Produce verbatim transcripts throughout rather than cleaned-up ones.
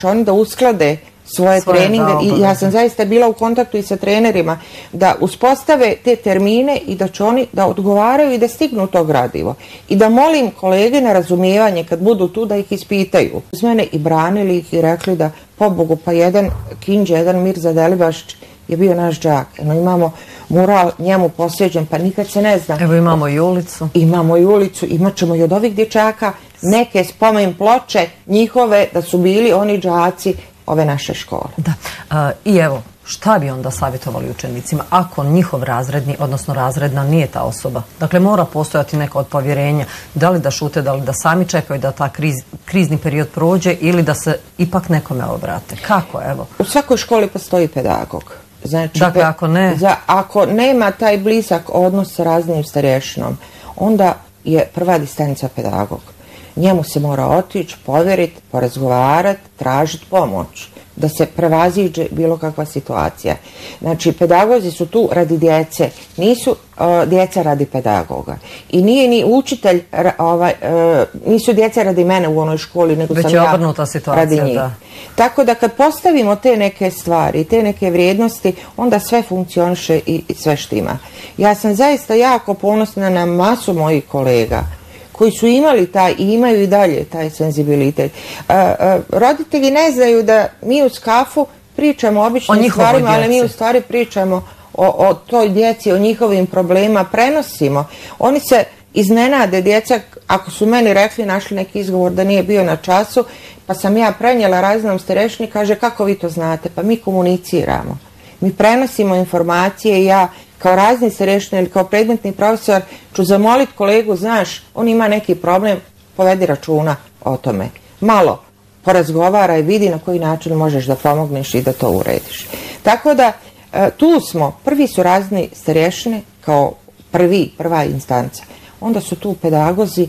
oni da usklade svoje, svoje treninge i ja sam zaista bila u kontaktu i sa trenerima da uspostave te termine i da će oni da odgovaraju i da stignu to gradivo. I da molim kolege na razumijevanje kad budu tu da ih ispitaju. Uz mene i branili ih i rekli da pobogu pa jedan Kinđe, jedan Mirza Delibašić je bio naš đak. No, imamo mural njemu posveđen, pa nikad se ne zna. Evo imamo i ulicu. Imamo i ulicu, imat ćemo i od ovih dječaka neke spomen ploče njihove da su bili oni đaci ove naše škole. Da. A, I evo, šta bi onda savjetovali učenicima ako njihov razredni, odnosno razredna nije ta osoba? Dakle, mora postojati neko od povjerenja. Da li da šute, da li da sami čekaju da ta kriz, krizni period prođe ili da se ipak nekome obrate? Kako, evo? U svakoj školi postoji pedagog. Znači, dakle, ako ne... Za, ako nema taj blizak odnos sa raznim starješinom, onda je prva distanca pedagog. Njemu se mora otići, povjeriti, porazgovarati, tražiti pomoć, da se prevaziđe bilo kakva situacija. Znači, pedagozi su tu radi djece, nisu uh, djeca radi pedagoga. I nije ni učitelj, ovaj, uh, nisu djeca radi mene u onoj školi, nego već sam je ja obrnuta situacija, radi njih. Da. Tako da kad postavimo te neke stvari, te neke vrijednosti, onda sve funkcioniše i, i sve štima. Ja sam zaista jako ponosna na masu mojih kolega koji su imali taj i imaju i dalje taj senzibilitet. Uh, uh, roditelji ne znaju da mi uz kafu pričamo o običnim stvarima, ali mi u stvari pričamo o, o toj djeci, o njihovim problemima, prenosimo. Oni se iznenade, djeca, ako su meni rekli, našli neki izgovor da nije bio na času, pa sam ja prenijela raznom starešini, kaže, kako vi to znate? Pa mi komuniciramo. Mi prenosimo informacije i ja kao razni starešine ili kao predmetni profesor ću zamoliti kolegu, znaš, on ima neki problem, povedi računa o tome. Malo porazgovara i vidi na koji način možeš da pomogneš i da to urediš. Tako da tu smo, prvi su razni starešine kao prvi, prva instanca. Onda su tu pedagozi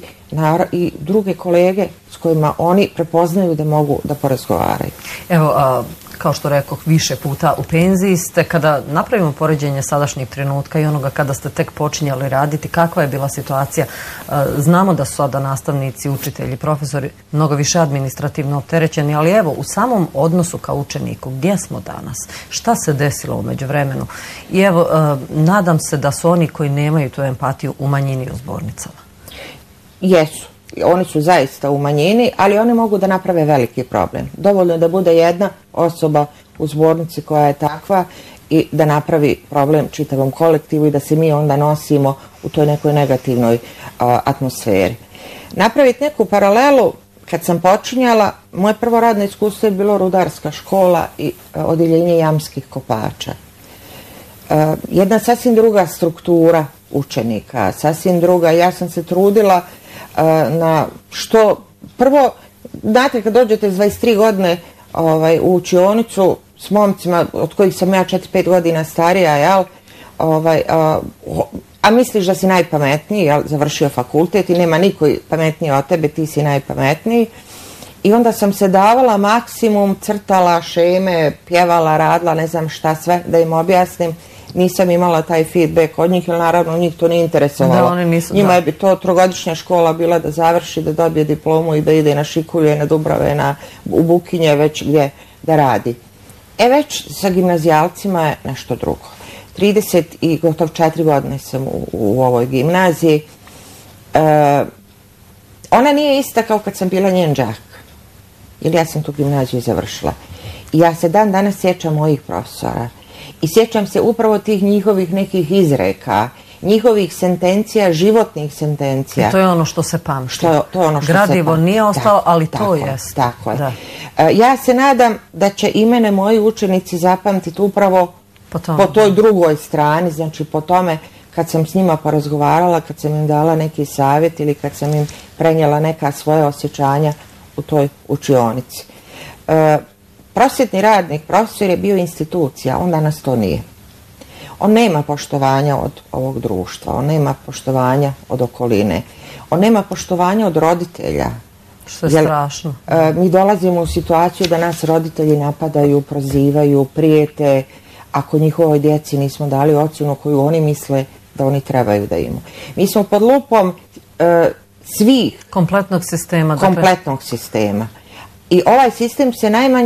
i druge kolege s kojima oni prepoznaju da mogu da porazgovaraju. Evo, a, kao što rekoh, više puta u penziji ste. Kada napravimo poređenje sadašnjeg trenutka i onoga kada ste tek počinjali raditi, kakva je bila situacija? A, znamo da su sada nastavnici, učitelji, profesori mnogo više administrativno opterećeni, ali evo, u samom odnosu ka učeniku, gdje smo danas? Šta se desilo u međuvremenu? I evo, a, nadam se da su oni koji nemaju tu empatiju u manjini u zbornicama. Jesu. Oni su zaista u manjini, ali oni mogu da naprave veliki problem. Dovoljno da bude jedna osoba u zbornici koja je takva i da napravi problem čitavom kolektivu i da se mi onda nosimo u toj nekoj negativnoj a, atmosferi. Napraviti neku paralelu, kad sam počinjala, moje prvo radno iskustvo je bilo rudarska škola i a, odjeljenje jamskih kopača. A, jedna sasvim druga struktura učenika, sasvim druga. Ja sam se trudila na što prvo, znate, kad dođete s dvadeset tri godine ovaj, u učionicu s momcima od kojih sam ja četiri pet godina starija, jel, ovaj, a, a misliš da si najpametniji, jel, završio fakultet i nema niko pametniji od tebe, ti si najpametniji. I onda sam se davala maksimum, crtala šeme, pjevala, radila, ne znam šta sve, da im objasnim. Nisam imala taj feedback od njih, jer naravno njih to nije interesovalo. Da, nisu, njima da. je bi to trogodišnja škola bila da završi, da dobije diplomu i da ide na Šikulje, na Dubrave, na, u Bukinje, već gdje da radi. E već sa gimnazijalcima je nešto drugo. trideset i gotovo četiri godine sam u, u ovoj gimnaziji. E, ona nije ista kao kad sam bila njen đak. Jer ja sam tu gimnaziju završila. I ja se dan danas sjećam mojih profesora. I sjećam se upravo tih njihovih nekih izreka, njihovih sentencija, životnih sentencija. I to je ono što se pamti. Što, to je ono što Gradivo se pamti. nije ostalo, tako, ali tako to je. jest. Tako je. Da. Ja se nadam da će imene moji učenici zapamtiti upravo po, tom, po toj drugoj strani, znači po tome kad sam s njima porazgovarala, kad sam im dala neki savjet ili kad sam im prenijela neka svoje osjećanja u toj učionici. E, Prosvjetni radnik, profesor je bio institucija, on danas to nije. On nema poštovanja od ovog društva, on nema poštovanja od okoline, on nema poštovanja od roditelja. Što je Jer, strašno. E, mi dolazimo u situaciju da nas roditelji napadaju, prozivaju, prijete, ako njihovoj djeci nismo dali ocjenu koju oni misle da oni trebaju da imaju. Mi smo pod lupom e, svih kompletnog sistema. Kompletnog sistema. I ovaj sistem se najmanje